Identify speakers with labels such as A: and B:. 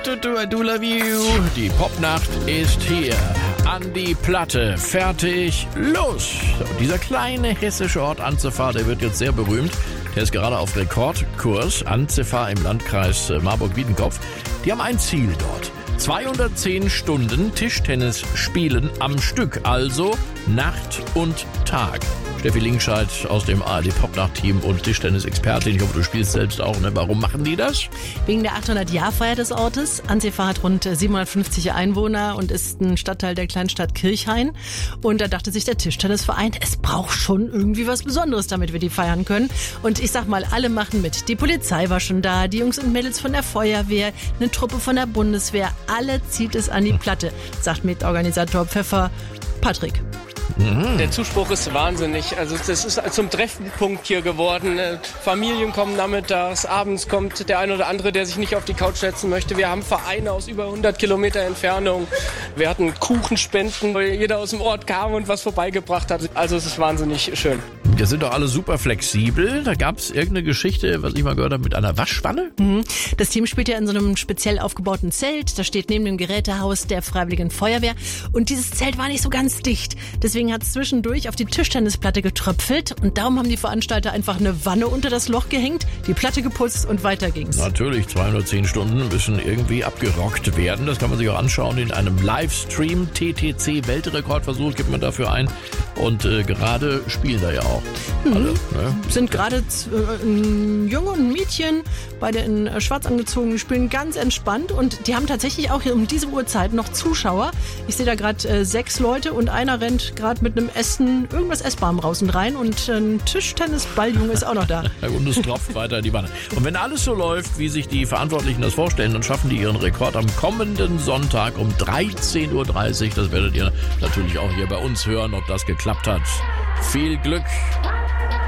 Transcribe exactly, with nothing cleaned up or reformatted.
A: to do, I do love you. Die Popnacht ist hier. An die Platte. Fertig. Los. Und dieser kleine hessische Ort Anzefa, der wird jetzt sehr berühmt. Der ist gerade auf Rekordkurs. Anzefa im Landkreis Marburg-Biedenkopf. Die haben ein Ziel dort. zweihundertzehn Stunden Tischtennis spielen am Stück. Also Nacht und Tag. Steffi Linkscheid aus dem A R D-Popnacht-Team und Tischtennis-Expertin. Ich hoffe, du spielst selbst auch, ne? Warum machen die das?
B: Wegen der achthundert-Jahr-Feier des Ortes. Anzefa hat rund siebenhundertfünfzig Einwohner und ist ein Stadtteil der Kleinstadt Kirchhain. Und da dachte sich der Tischtennisverein, es braucht schon irgendwie was Besonderes, damit wir die feiern können. Und ich sag mal, alle machen mit. Die Polizei war schon da, die Jungs und Mädels von der Feuerwehr, eine Truppe von der Bundeswehr. Alle zieht es an die Platte, sagt Mitorganisator Pfeffer Patrick.
C: Der Zuspruch ist wahnsinnig. Also das ist zum Treffpunkt hier geworden. Familien kommen nachmittags, abends kommt der ein oder andere, der sich nicht auf die Couch setzen möchte. Wir haben Vereine aus über hundert Kilometer Entfernung. Wir hatten Kuchenspenden, weil jeder aus dem Ort kam und was vorbeigebracht hat. Also es ist wahnsinnig schön.
A: Wir sind doch alle super flexibel. Da gab es irgendeine Geschichte, was ich mal gehört habe, mit einer Waschwanne.
B: Mhm. Das Team spielt ja in so einem speziell aufgebauten Zelt. Da steht neben dem Gerätehaus der Freiwilligen Feuerwehr. Und dieses Zelt war nicht so ganz dicht. Deswegen hat es zwischendurch auf die Tischtennisplatte getröpfelt. Und darum haben die Veranstalter einfach eine Wanne unter das Loch gehängt, die Platte geputzt und weiter ging's.
A: Natürlich, zweihundertzehn Stunden müssen irgendwie abgerockt werden. Das kann man sich auch anschauen in einem Livestream. T T C Weltrekordversuch gibt man dafür ein. Und äh, gerade spielen da ja auch alle.
B: Mhm.
A: Ne?
B: Sind gerade äh, ein Junge und ein Mädchen, beide in äh, schwarz angezogen, die spielen ganz entspannt. Und die haben tatsächlich auch hier um diese Uhrzeit noch Zuschauer. Ich sehe da gerade äh, sechs Leute und einer rennt gerade mit einem Essen, irgendwas Essbarem raus und rein. Und äh, ein Tischtennisballjunge ist auch noch da.
A: Und es tropft weiter in die Wanne. Und wenn alles so läuft, wie sich die Verantwortlichen das vorstellen, dann schaffen die ihren Rekord am kommenden Sonntag um dreizehn Uhr dreißig. Das werdet ihr natürlich auch hier bei uns hören, ob das geklappt hat. Viel Glück!